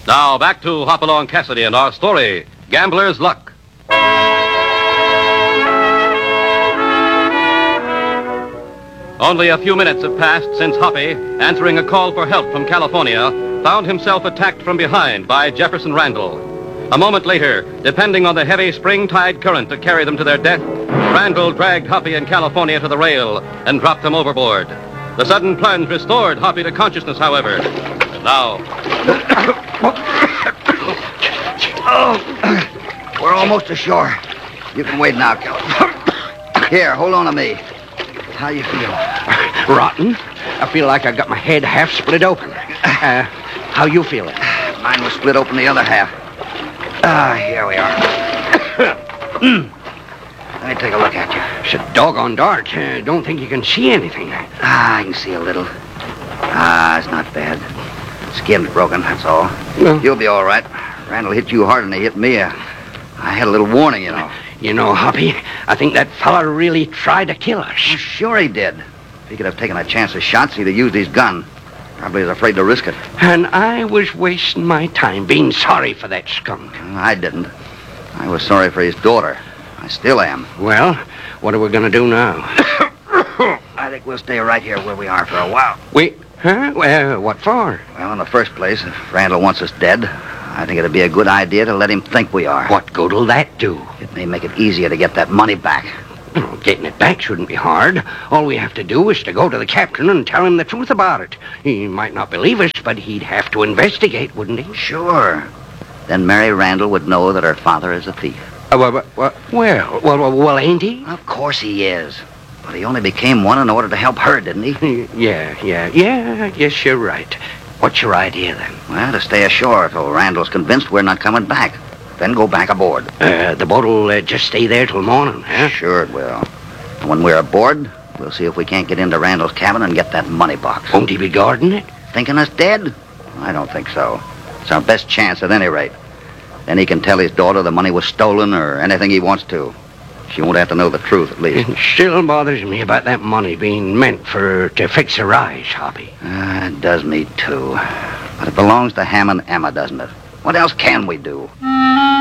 Now, back to Hopalong Cassidy and our story, Gambler's Luck. Only a few minutes have passed since Hoppy, answering a call for help from California, found himself attacked from behind by Jefferson Randall. A moment later, depending on the heavy spring-tide current to carry them to their death, Randall dragged Hoppy and California to the rail and dropped them overboard. The sudden plunge restored Hoppy to consciousness, however. And now... We're almost ashore. You can wait now, Cal. Here, hold on to me. How you feel? Rotten. I feel like I got my head half split open. How you feeling? Mine was split open the other half. Here we are. Let me take a look at you. It's a doggone dark. Don't think you can see anything. I can see a little. It's not bad. Skin's broken, that's all. Well, You'll be all right. Randall hit you harder than he hit me. I had a little warning, you know. You know, Hoppy, I think that fella really tried to kill us. Sure he did. If he could have taken a chance of shots, he'd have used his gun. Probably was afraid to risk it. And I was wasting my time being sorry for that skunk. I didn't. I was sorry for his daughter. I still am. Well, what are we going to do now? I think we'll stay right here where we are for a while. Huh? Well, what for? Well, in the first place, if Randall wants us dead, I think it'd be a good idea to let him think we are. What good'll that do? It may make it easier to get that money back. Well, getting it back shouldn't be hard. All we have to do is to go to the captain and tell him the truth about it. He might not believe us, but he'd have to investigate, wouldn't he? Sure. Then Mary Randall would know that her father is a thief. Well, ain't he? Of course he is. But he only became one in order to help her, didn't he? Yeah, I guess you're right. What's your idea, then? Well, to stay ashore till Randall's convinced we're not coming back. Then go back aboard. The boat'll just stay there till morning, huh? Sure it will. And when we're aboard, we'll see if we can't get into Randall's cabin and get that money box. Won't he be guarding it? Thinking us dead? I don't think so. It's our best chance at any rate. Then he can tell his daughter the money was stolen or anything he wants to. She won't have to know the truth, at least. It still bothers me about that money being meant to fix her eyes, Hoppy. It does me, too. But it belongs to Ham and Emma, doesn't it? What else can we do?